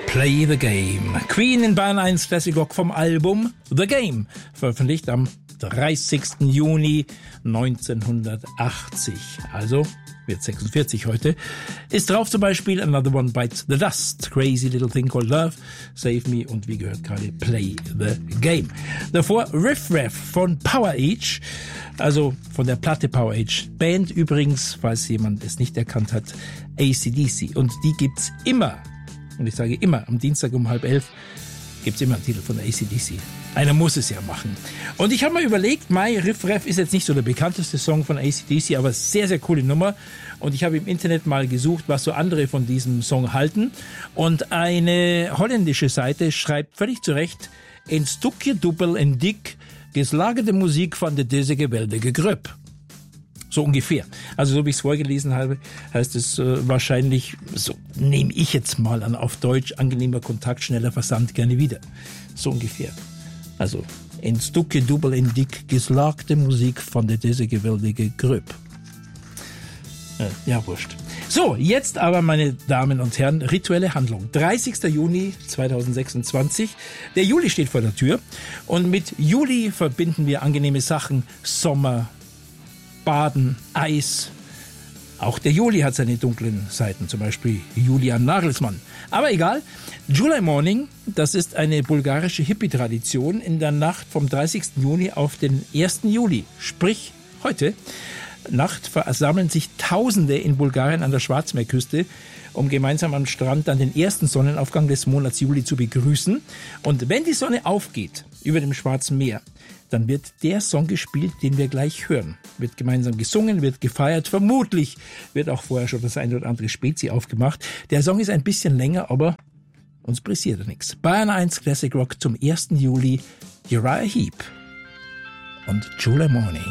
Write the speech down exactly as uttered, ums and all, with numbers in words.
Play the Game. Queen in Bayern eins Classic Rock vom Album The Game, veröffentlicht am dreißigsten Juni neunzehnhundertachtzig. Also wird sechsundvierzig heute. Ist drauf zum Beispiel Another One Bites the Dust, Crazy Little Thing Called Love, Save Me und wie gehört gerade Play the Game. Davor Riff Raff von Power Age, also von der Platte Power Age. Band übrigens, falls jemand es nicht erkannt hat, A C D C. Und die gibt's immer, und ich sage immer, am Dienstag um halb elf gibt's immer einen Titel von A C D C. Einer muss es ja machen. Und ich habe mal überlegt, My Riff Raff ist jetzt nicht so der bekannteste Song von A C D C, aber sehr, sehr coole Nummer. Und ich habe im Internet mal gesucht, was so andere von diesem Song halten. Und eine holländische Seite schreibt völlig zu Recht, ein Stückje dubbel en dik, geslagene Musik von der deze geweldige Gröp. So ungefähr. Also so wie ich es vorgelesen habe, heißt es äh, wahrscheinlich, so nehme ich jetzt mal an, auf Deutsch, angenehmer Kontakt, schneller Versand, gerne wieder. So ungefähr. Also, ein Stückje dubbel en dik, geslagte Musik von der deze geweldige Gröp. Äh, ja, wurscht. So, jetzt aber, meine Damen und Herren, rituelle Handlung. dreißigsten Juni zweitausendsechsundzwanzig. Der Juli steht vor der Tür. Und mit Juli verbinden wir angenehme Sachen. Sommer, Baden, Eis. Auch der Juli hat seine dunklen Seiten, zum Beispiel Julian Nagelsmann. Aber egal, July Morning, das ist eine bulgarische Hippie-Tradition in der Nacht vom dreißigsten Juni auf den ersten Juli. Sprich, heute Nacht versammeln sich Tausende in Bulgarien an der Schwarzmeerküste, um gemeinsam am Strand dann den ersten Sonnenaufgang des Monats Juli zu begrüßen. Und wenn die Sonne aufgeht über dem Schwarzen Meer, dann wird der Song gespielt, den wir gleich hören. Wird gemeinsam gesungen, wird gefeiert. Vermutlich wird auch vorher schon das eine oder andere Spezi aufgemacht. Der Song ist ein bisschen länger, aber uns pressiert ja nichts. Bayern eins Classic Rock zum ersten Juli, Uriah Heep und July Morning.